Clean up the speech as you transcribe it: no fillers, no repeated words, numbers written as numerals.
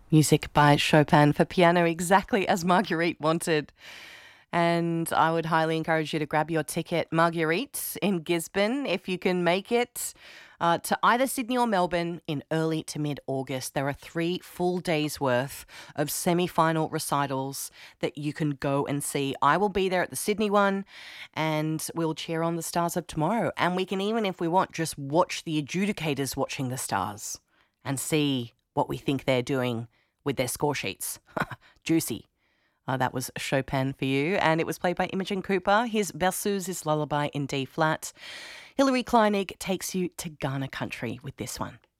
Music by Chopin for piano, exactly as Marguerite wanted. And I would highly encourage you to grab your ticket, Marguerite, in Gisborne, if you can make it, to either Sydney or Melbourne in early to mid August. There are 3 full days worth of semi final recitals that you can go and see. I will be there at the Sydney one, and we'll cheer on the stars of tomorrow. And we can even, if we want, just watch the adjudicators watching the stars and see what we think they're doing with their score sheets. Juicy. That was Chopin for you, and it was played by Imogen Cooper. His Berceuse Lullaby in D flat. Hilary Kleinig takes you to Ghana country with this one.